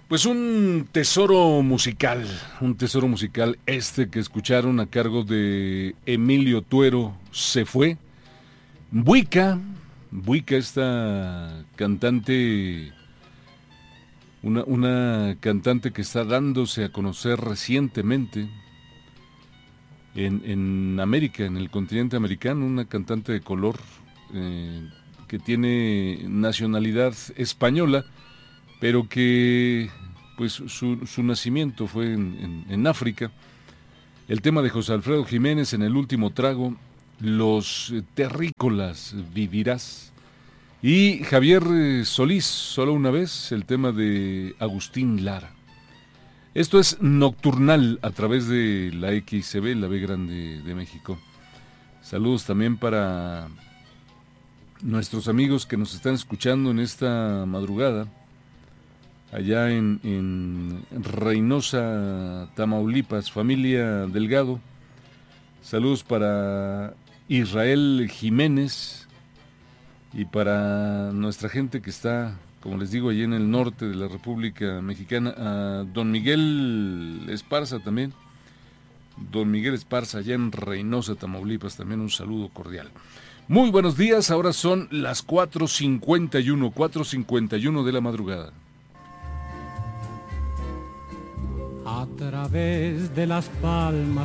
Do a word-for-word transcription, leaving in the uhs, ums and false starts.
Pues un tesoro musical, un tesoro musical este que escucharon a cargo de Emilio Tuero, Se Fue. Buica, Buica, esta cantante, una, una cantante que está dándose a conocer recientemente en, en América, en el continente americano, una cantante de color eh, que tiene nacionalidad española, pero que pues su, su nacimiento fue en, en, en África. El tema de José Alfredo Jiménez en El Último Trago, Los Terrícolas Vivirás. Y Javier Solís, Solo una vez, el tema de Agustín Lara. Esto es Nocturnal a través de la X C B, la B Grande de México. Saludos también para nuestros amigos que nos están escuchando en esta madrugada, allá en, en Reynosa, Tamaulipas, familia Delgado. Saludos para Israel Jiménez y para nuestra gente que está, como les digo, allí en el norte de la República Mexicana, a don Miguel Esparza también. Don Miguel Esparza, allá en Reynosa, Tamaulipas, también un saludo cordial. Muy buenos días, ahora son las cuatro cincuenta y uno, cuatro cincuenta y uno de la madrugada. A través de las palmas